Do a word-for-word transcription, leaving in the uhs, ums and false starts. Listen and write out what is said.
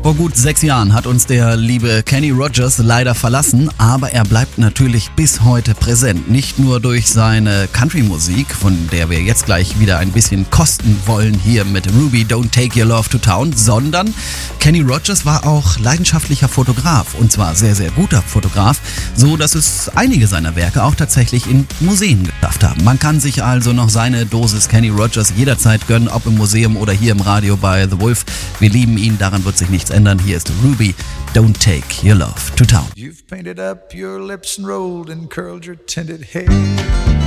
Vor gut sechs Jahren hat uns der liebe Kenny Rogers leider verlassen, aber er bleibt natürlich bis heute präsent. Nicht nur durch seine Country-Musik, von der wir jetzt gleich wieder ein bisschen kosten wollen hier mit Ruby, Don't Take Your Love to Town, sondern Kenny Rogers war auch leidenschaftlicher Fotograf, und zwar sehr, sehr guter Fotograf, so dass es einige seiner Werke auch tatsächlich in Museen geschafft haben. Man kann sich also noch seine Dosis Kenny Rogers jederzeit gönnen, ob im Museum oder hier im Radio bei The Wolf. Wir lieben ihn, daran wird sich nichts ändern. Hier ist Ruby, Don't Take Your Love to Town. You've painted up your lips and rolled and curled your tinted hair.